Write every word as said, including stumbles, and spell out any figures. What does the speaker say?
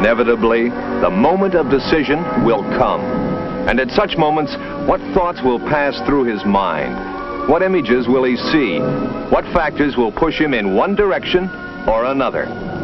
Inevitably, the moment of decision will come. And at such moments, what thoughts will pass through his mind? What images will he see? What factors will push him in one direction or another?